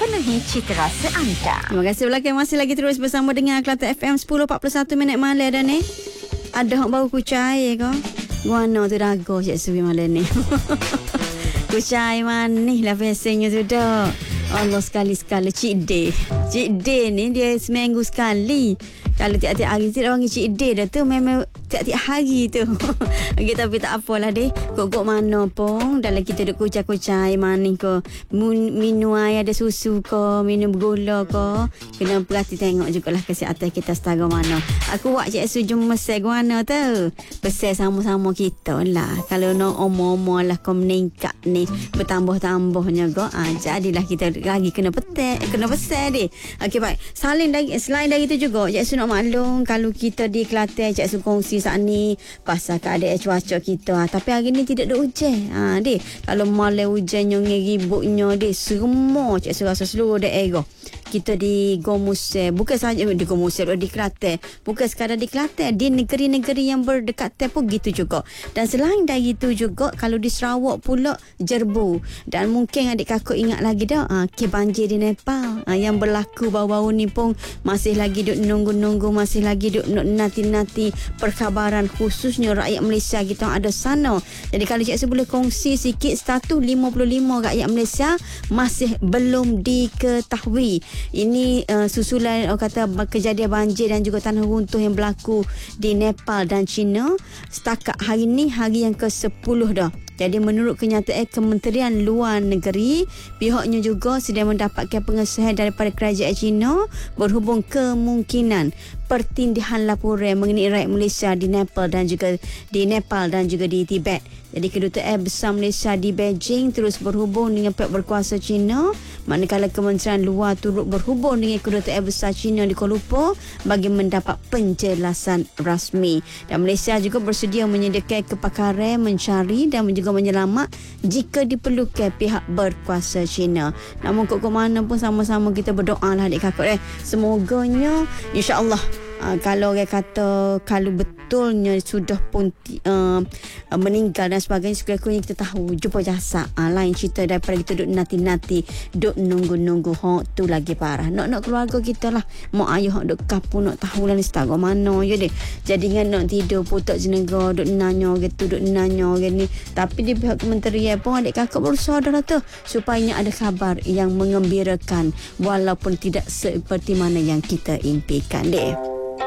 penuhi cita rasa anda. Terima kasih belakang masih lagi terus bersama dengan Kelantan FM 10.41 minit malam dah ni. Ada hak baru kucai ke? Guana tu dago Cik Subi malam ni. Kucai manis lah biasanya tu dah. Allah sekali-sekala Cik D ni dia seminggu sekali. Kalau tiap-tiap hari tidak orang Cik D dah tu memang tiap-tiap hari tu. Okay, tapi tak apalah deh. Kok mana pun dalam kita duk kucai-kucai manis ke, minum air ada susu ke, minum gula ke, kena perhati tengok jugalah kesihatan kita setara mana. Aku buat Cik Su jom mesej guana tu. Pesel sama-sama kita lah. Kalau nak omor-omor lah kau meningkat ni bertambah-tambahnya kau. Jadilah kita lagi kena pesel deh. Okey baik. Selain dari itu juga Cik Su nak maklum kalau kita di Kelantan Cik Su kongsi saat ni pasal keadaan cuaca kita. Tapi hari ni tidak ada hujan. Deh. Kalau malam hujannya ributnya deh semua Cik Su rasa seluruh daerah kita di Gomusel, bukan sahaja di Gomusel, di Kelantan, bukan sekadar di Kelantan, di negeri-negeri yang berdekatan pun gitu juga. Dan selain dari itu juga kalau di Sarawak pula Jerbu, dan mungkin adik kakak ingat lagi dah banjir di Nepal yang berlaku baru-baru ni pun masih lagi duk nunggu-nunggu, masih lagi duk nanti-nanti perkhabaran khususnya rakyat Malaysia kita ada sana. Jadi kalau Cik Su boleh kongsi sikit status 55 rakyat Malaysia masih belum diketahui. Ini susulan kata kejadian banjir dan juga tanah runtuh yang berlaku di Nepal dan China. Setakat hari ni hari yang ke-10 dah. Jadi menurut kenyataan Kementerian Luar Negeri, pihaknya juga sudah mendapatkan pengesahan daripada kerajaan China berhubung kemungkinan pertindihan laporan mengenai rakyat Malaysia di Nepal dan juga di Tibet. Jadi Kedutaan Besar Malaysia di Beijing terus berhubung dengan pihak berkuasa China, manakala Kementerian Luar turut berhubung dengan Kedutaan Besar China di Kuala Lumpur bagi mendapat penjelasan rasmi. Dan Malaysia juga bersedia menyediakan kepakaran mencari dan juga menyelamat jika diperlukan pihak berkuasa China. Namun kok mana pun sama-sama kita berdoa lah adik kakak semoganya insya-Allah kalau orang kata kalau betulnya sudah pun meninggal dan sebagainya, sekurang-kurangnya kita tahu jumpa jasad. Lain cerita daripada kita duduk nanti-nanti duduk nunggu-nunggu tu lagi parah. Nak keluarga kita lah, mak ayah duduk kapur nak tahu lah ni setara mana je deh. Jadi kan nak tidur putak jenega duduk nanya gitu, duduk nanya ni. Tapi di pihak kementerian pun adik kakak berusaha dah tu supaya ada kabar yang mengembirakan walaupun tidak seperti mana yang kita impikan deh.